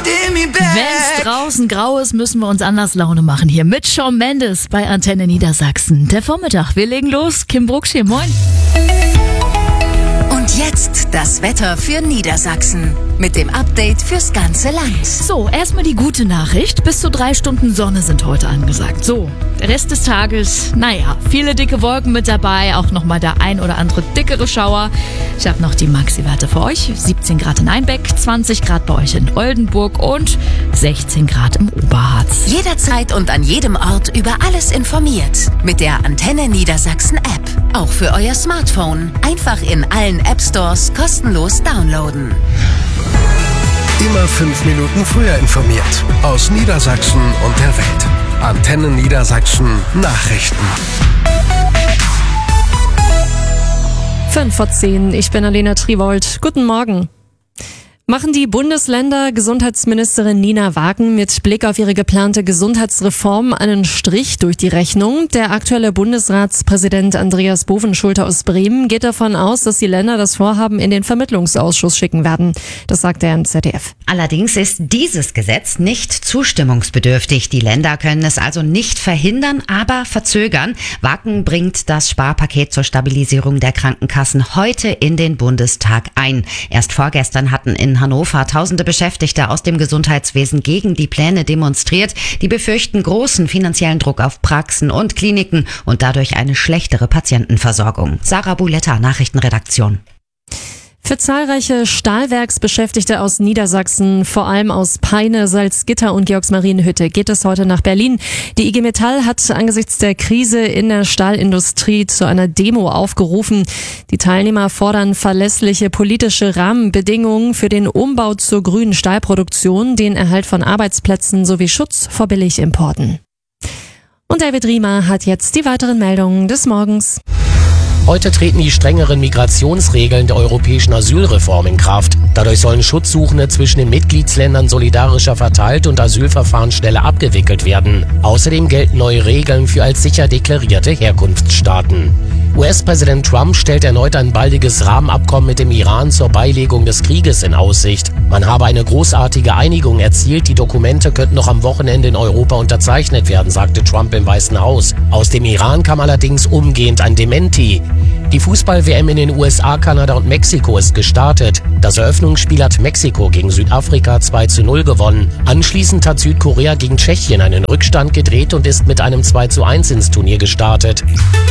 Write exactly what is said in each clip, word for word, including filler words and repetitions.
Wenn's draußen grau ist, müssen wir uns anders Laune machen. Hier mit Shawn Mendes bei Antenne Niedersachsen. Der Vormittag, wir legen los. Kim Brucksch hier, moin. Und jetzt das Wetter für Niedersachsen mit dem Update fürs ganze Land. So, erstmal die gute Nachricht. Bis zu drei Stunden Sonne sind heute angesagt. So, der Rest des Tages, naja, viele dicke Wolken mit dabei. Auch nochmal der ein oder andere dickere Schauer. Ich habe noch die Maxi-Werte für euch. siebzehn Grad in Einbeck, zwanzig Grad bei euch in Oldenburg und sechzehn Grad im Oberharz. Jederzeit und an jedem Ort über alles informiert. Mit der Antenne Niedersachsen App. Auch für euer Smartphone. Einfach in allen App Stores kostenlos downloaden. Immer fünf Minuten früher informiert. Aus Niedersachsen und der Welt. Antenne Niedersachsen Nachrichten. fünf vor zehn, ich bin Alena Triwold. Guten Morgen. Machen die Bundesländer Gesundheitsministerin Nina Wagen mit Blick auf ihre geplante Gesundheitsreform einen Strich durch die Rechnung? Der aktuelle Bundesratspräsident Andreas Bovenschulte aus Bremen geht davon aus, dass die Länder das Vorhaben in den Vermittlungsausschuss schicken werden. Das sagt er im Z D F. Allerdings ist dieses Gesetz nicht zustimmungsbedürftig. Die Länder können es also nicht verhindern, aber verzögern. Wagen bringt das Sparpaket zur Stabilisierung der Krankenkassen heute in den Bundestag ein. Erst vorgestern hatten in Hannover tausende Beschäftigte aus dem Gesundheitswesen gegen die Pläne demonstriert. Die befürchten großen finanziellen Druck auf Praxen und Kliniken und dadurch eine schlechtere Patientenversorgung. Sarah Buletta, Nachrichtenredaktion. Für zahlreiche Stahlwerksbeschäftigte aus Niedersachsen, vor allem aus Peine, Salzgitter und Georgsmarienhütte, geht es heute nach Berlin. Die I G Metall hat angesichts der Krise in der Stahlindustrie zu einer Demo aufgerufen. Die Teilnehmer fordern verlässliche politische Rahmenbedingungen für den Umbau zur grünen Stahlproduktion, den Erhalt von Arbeitsplätzen sowie Schutz vor Billigimporten. Und David Riemer hat jetzt die weiteren Meldungen des Morgens. Heute treten die strengeren Migrationsregeln der europäischen Asylreform in Kraft. Dadurch sollen Schutzsuchende zwischen den Mitgliedsländern solidarischer verteilt und Asylverfahren schneller abgewickelt werden. Außerdem gelten neue Regeln für als sicher deklarierte Herkunftsstaaten. U S-Präsident Trump stellt erneut ein baldiges Rahmenabkommen mit dem Iran zur Beilegung des Krieges in Aussicht. Man habe eine großartige Einigung erzielt, die Dokumente könnten noch am Wochenende in Europa unterzeichnet werden, sagte Trump im Weißen Haus. Aus dem Iran kam allerdings umgehend ein Dementi. Die Fußball-W M in den U S A, Kanada und Mexiko ist gestartet. Das Eröffnungsspiel hat Mexiko gegen Südafrika zwei zu null gewonnen. Anschließend hat Südkorea gegen Tschechien einen Rückstand gedreht und ist mit einem zwei zu eins ins Turnier gestartet.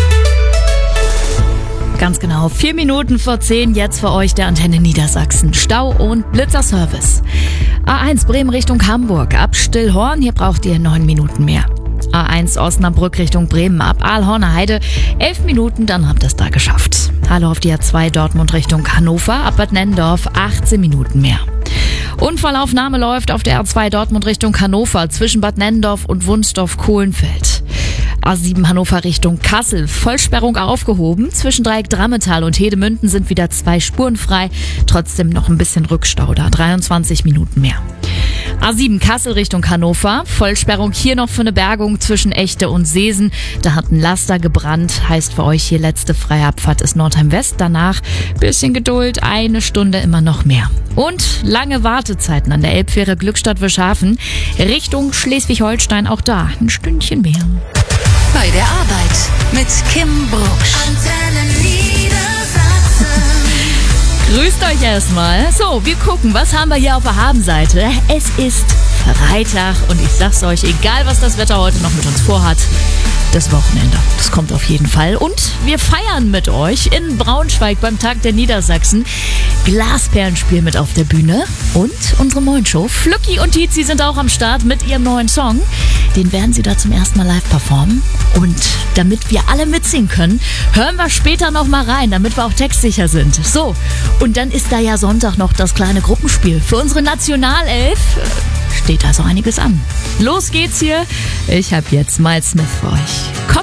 Ganz genau, vier Minuten vor zehn, jetzt für euch der Antenne Niedersachsen. Stau und Blitzerservice. A eins Bremen Richtung Hamburg, ab Stillhorn, hier braucht ihr neun Minuten mehr. A eins Osnabrück Richtung Bremen, ab Aalhorner Heide, elf Minuten, dann habt ihr es da geschafft. Hallo auf die A zwei Dortmund Richtung Hannover, ab Bad Nennendorf, achtzehn Minuten mehr. Unfallaufnahme läuft auf der A zwei Dortmund Richtung Hannover, zwischen Bad Nennendorf und Wunsdorf-Kohlenfeld. A sieben Hannover Richtung Kassel, Vollsperrung aufgehoben. Zwischen Dreieck Drammetal und Hedemünden sind wieder zwei Spuren frei. Trotzdem noch ein bisschen Rückstau da, dreiundzwanzig Minuten mehr. A sieben Kassel Richtung Hannover, Vollsperrung hier noch für eine Bergung zwischen Echte und Seesen. Da hat ein Laster gebrannt, heißt für euch hier letzte freie Abfahrt ist Nordheim West. Danach bisschen Geduld, eine Stunde immer noch mehr. Und lange Wartezeiten an der Elbfähre Glückstadt-Wischhafen Richtung Schleswig-Holstein, auch da ein Stündchen mehr. Bei der Arbeit mit Kim Brucksch. Antenne Niedersachsen. Grüßt euch erstmal. So, wir gucken, was haben wir hier auf der Habenseite. Es ist Freitag und ich sag's euch, egal was das Wetter heute noch mit uns vorhat, das Wochenende, das kommt auf jeden Fall. Und wir feiern mit euch in Braunschweig beim Tag der Niedersachsen. Glasperlenspiel mit auf der Bühne und unsere Morgenshow. Flücki und Tizi sind auch am Start mit ihrem neuen Song. Den werden sie da zum ersten Mal live performen. Und damit wir alle mitsingen können, hören wir später noch mal rein, damit wir auch textsicher sind. So, und dann ist da ja Sonntag noch das kleine Gruppenspiel. Für unsere Nationalelf steht also einiges an. Los geht's hier. Ich habe jetzt Miles Smith für euch. Kommt